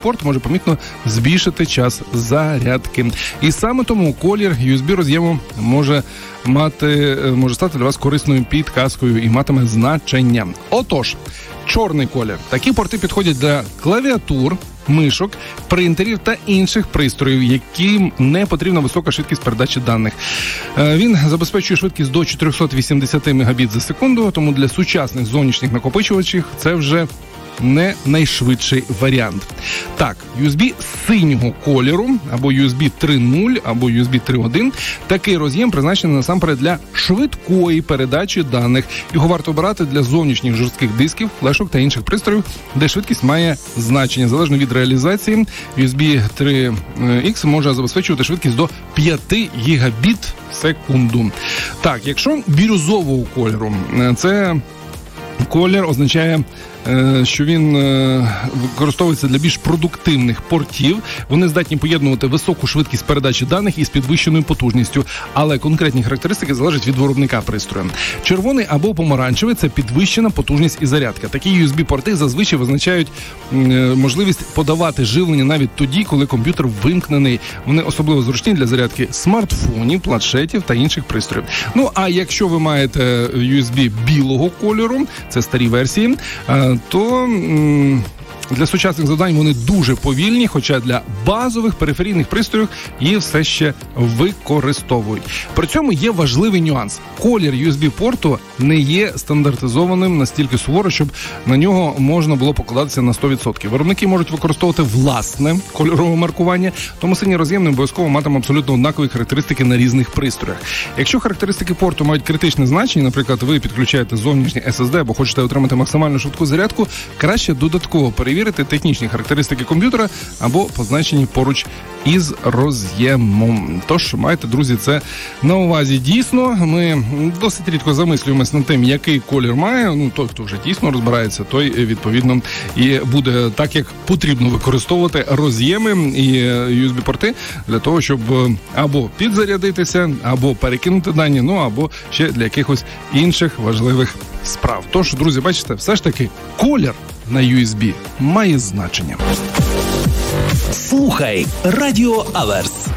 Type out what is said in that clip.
порт може помітно збільшити час зарядки. І саме тому колір USB-роз'єму може стати для вас корисною підказкою і матиме значення. Отож, чорний колір. Такі порти підходять для клавіатур, мишок, принтерів та інших пристроїв, яким не потрібна висока швидкість передачі даних. Він забезпечує швидкість до 480 Мбіт за секунду, тому для сучасних зовнішніх накопичувачів це вже не найшвидший варіант. Так, USB синього кольору, або USB 3.0, або USB 3.1. Такий роз'єм призначений насамперед для швидкої передачі даних. Його варто обирати для зовнішніх жорстких дисків, флешок та інших пристроїв, де швидкість має значення. Залежно від реалізації, USB 3X може забезпечувати швидкість до 5 гігабіт в секунду. Так, якщо бірюзового кольору, це колір означає, що він використовується для більш продуктивних портів. Вони здатні поєднувати високу швидкість передачі даних із підвищеною потужністю, але конкретні характеристики залежать від виробника пристрою. Червоний або помаранчевий – це підвищена потужність і зарядка. Такі USB-порти зазвичай визначають можливість подавати живлення навіть тоді, коли комп'ютер вимкнений. Вони особливо зручні для зарядки смартфонів, планшетів та інших пристроїв. Ну, а якщо ви маєте USB білого кольору, це старі версії, то для сучасних завдань вони дуже повільні, хоча для базових периферійних пристроїв їх все ще використовують. При цьому є важливий нюанс. Колір USB-порту не є стандартизованим настільки суворо, щоб на нього можна було покладатися на 100%. Виробники можуть використовувати власне кольорове маркування, тому синій роз'єм не обов'язково матиме абсолютно однакові характеристики на різних пристроях. Якщо характеристики порту мають критичне значення, наприклад, ви підключаєте зовнішній SSD або хочете отримати максимально швидку зарядку, краще додатково перевірити технічні характеристики комп'ютера або позначені поруч із роз'ємом. Тож, майте, друзі, це на увазі. Дійсно, ми досить рідко замислюємось над тим, який колір має. Той, хто вже дійсно розбирається, той, відповідно, і буде так, як потрібно використовувати роз'єми і USB-порти для того, щоб або підзарядитися, або перекинути дані, або ще для якихось інших важливих справ. Тож, друзі, бачите, все ж таки колір на USB має значення. Слухай Радіо Аверс.